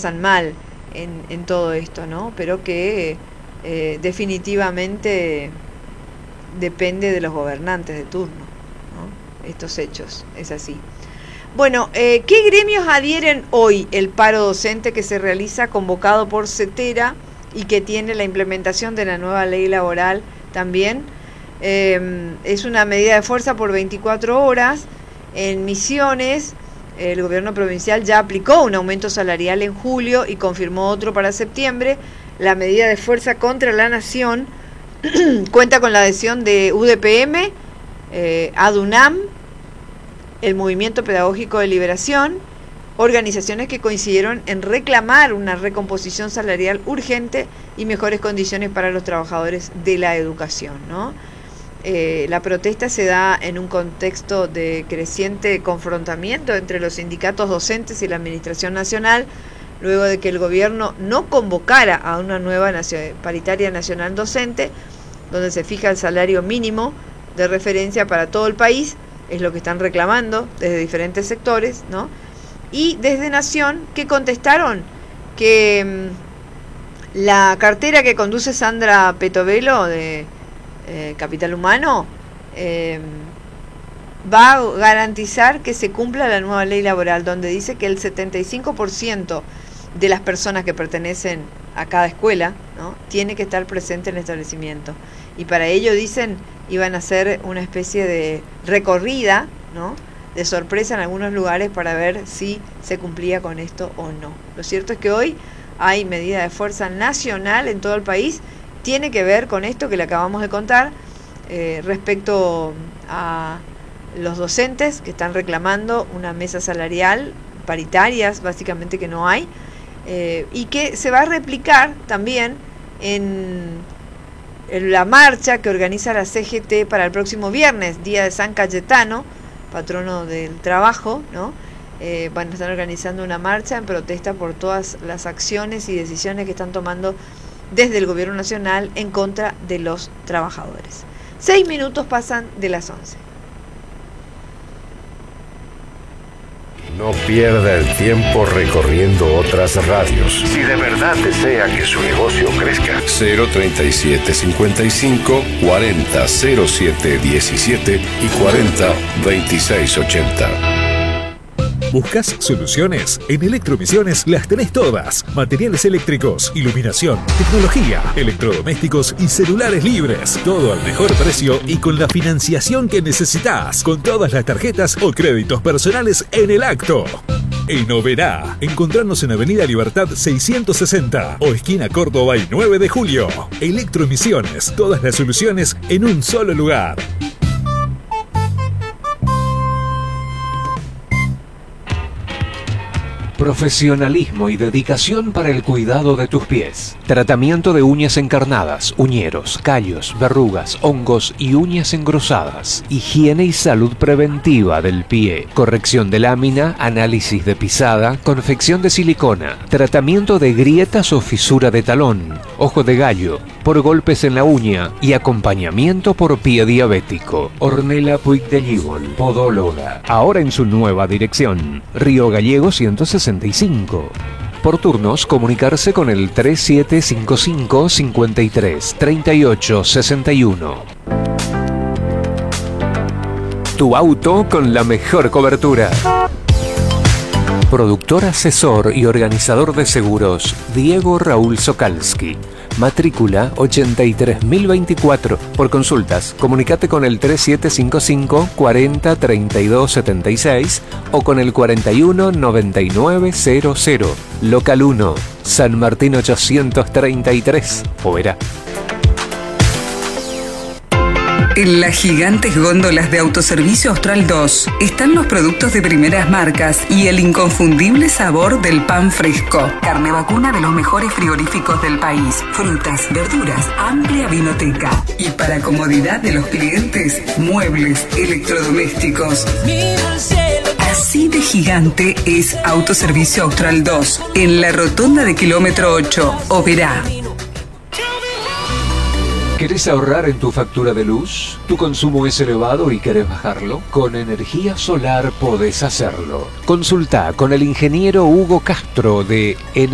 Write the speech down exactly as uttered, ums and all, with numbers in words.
pasan mal en, en todo esto, ¿no? Pero que eh, definitivamente depende de los gobernantes de turno, ¿no? Estos hechos, es así. Bueno, eh, ¿qué gremios adhieren hoy el paro docente que se realiza convocado por CETERA y que tiene la implementación de la nueva ley laboral también? Eh, es una medida de fuerza por veinticuatro horas. En Misiones, el gobierno provincial ya aplicó un aumento salarial en julio y confirmó otro para septiembre. La medida de fuerza contra la nación cuenta con la adhesión de U D P M, eh, ADUNAM, el Movimiento Pedagógico de Liberación, organizaciones que coincidieron en reclamar una recomposición salarial urgente y mejores condiciones para los trabajadores de la educación, ¿no? Eh, la protesta se da en un contexto de creciente confrontamiento entre los sindicatos docentes y la Administración Nacional, luego de que el gobierno no convocara a una nueva nacio- paritaria nacional docente, donde se fija el salario mínimo de referencia para todo el país. Es lo que están reclamando desde diferentes sectores, ¿no? Y desde Nación, que contestaron que mmm, la cartera que conduce Sandra Petovelo de eh, Capital Humano eh, va a garantizar que se cumpla la nueva ley laboral, donde dice que el setenta y cinco por ciento de las personas que pertenecen a cada escuela, ¿no?, tiene que estar presente en el establecimiento. Y para ello, dicen, iban a hacer una especie de recorrida, ¿no?, de sorpresa en algunos lugares para ver si se cumplía con esto o no. Lo cierto es que hoy hay medida de fuerza nacional en todo el país. Tiene que ver con esto que le acabamos de contar eh, respecto a los docentes que están reclamando una mesa salarial, paritarias básicamente que no hay, eh, y que se va a replicar también en, en la marcha que organiza la C G T para el próximo viernes, día de San Cayetano, patrono del trabajo, ¿no? Eh, van a estar organizando una marcha en protesta por todas las acciones y decisiones que están tomando desde el gobierno nacional en contra de los trabajadores. Seis minutos pasan de las once. No pierda el tiempo recorriendo otras radios. Si de verdad desea que su negocio crezca. cero treinta y siete cincuenta y cinco cuarenta cero siete diecisiete y cuarenta veintiséis ochenta. ¿Buscas soluciones? En Electromisiones las tenés todas. Materiales eléctricos, iluminación, tecnología, electrodomésticos y celulares libres. Todo al mejor precio y con la financiación que necesitas. Con todas las tarjetas o créditos personales en el acto. En Oberá, encontrarnos en Avenida Libertad seiscientos sesenta o esquina Córdoba y nueve de julio. Electromisiones, todas las soluciones en un solo lugar. Profesionalismo y dedicación para el cuidado de tus pies. Tratamiento de uñas encarnadas, uñeros, callos, verrugas, hongos y uñas engrosadas. Higiene y salud preventiva del pie. Corrección de lámina, análisis de pisada, confección de silicona. Tratamiento de grietas o fisura de talón, ojo de gallo, por golpes en la uña y acompañamiento por pie diabético. Ornella Puig de Gibol, podóloga. Ahora en su nueva dirección. Río Gallego ciento sesenta y cinco. Por turnos, comunicarse con el tres siete cinco cinco cincuenta y tres treinta y ocho sesenta y uno. Tu auto con la mejor cobertura. Productor, asesor y organizador de seguros, Diego Raúl Sokalski. Matrícula ochenta y tres mil veinticuatro. Por consultas, comunicate con el tres siete cinco cinco cuarenta treinta y dos setenta y seis o con el cuarenta y uno noventa y nueve cero cero. Local uno, San Martín ochocientos treinta y tres, Oberá. En las gigantes góndolas de Autoservicio Austral dos están los productos de primeras marcas y el inconfundible sabor del pan fresco. Carne vacuna de los mejores frigoríficos del país. Frutas, verduras, amplia vinoteca. Y para comodidad de los clientes, muebles, electrodomésticos. Así de gigante es Autoservicio Austral dos, en la rotonda de kilómetro ocho, Oberá. ¿Querés ahorrar en tu factura de luz? ¿Tu consumo es elevado y querés bajarlo? Con energía solar podés hacerlo. Consulta con el ingeniero Hugo Castro de